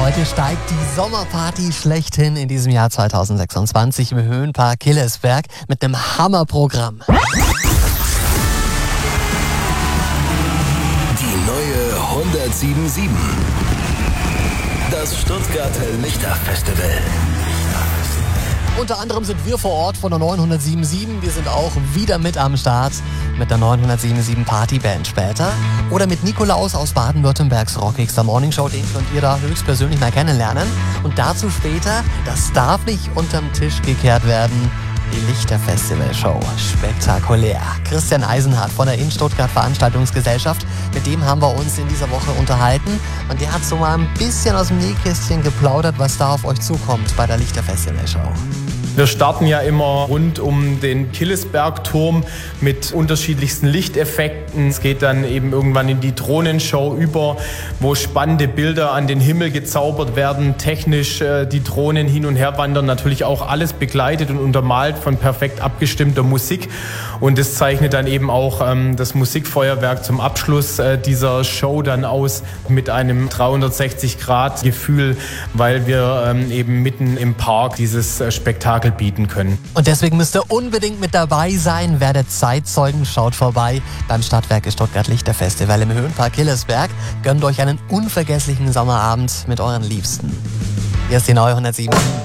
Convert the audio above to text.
Heute steigt die Sommerparty schlechthin in diesem Jahr 2026 im Höhenpark Hillesberg mit einem Hammerprogramm. Die neue 107.7. Das Stuttgarter Lichterfestival. Unter anderem sind wir vor Ort von der 907.7. Wir sind auch wieder mit am Start mit der 907.7 Partyband später. Oder mit Nikolaus aus Baden-Württembergs Rockigster Morningshow. Den könnt ihr da höchstpersönlich mal kennenlernen. Und dazu später, das darf nicht unterm Tisch gekehrt werden, die Lichterfestival-Show. Spektakulär. Christian Eisenhardt von der In Stuttgart Veranstaltungsgesellschaft, mit dem haben wir uns in dieser Woche unterhalten. Und der hat so mal ein bisschen aus dem Nähkästchen geplaudert, was da auf euch zukommt bei der Lichterfestival-Show. Wir starten ja immer rund um den Killesbergturm mit unterschiedlichsten Lichteffekten. Es geht dann eben irgendwann in die Drohnenshow über, wo spannende Bilder an den Himmel gezaubert werden, technisch die Drohnen hin und her wandern, natürlich auch alles begleitet und untermalt von perfekt abgestimmter Musik. Und das zeichnet dann eben auch das Musikfeuerwerk zum Abschluss dieser Show dann aus mit einem 360-Grad-Gefühl, weil wir eben mitten im Park dieses Spektakel bieten können. Und deswegen müsst ihr unbedingt mit dabei sein. Werdet Zeitzeugen, schaut vorbei beim Stadtwerke Stuttgart Lichterfestival im Höhenpark Hillesberg. Gönnt euch einen unvergesslichen Sommerabend mit euren Liebsten. Hier ist die neue 107.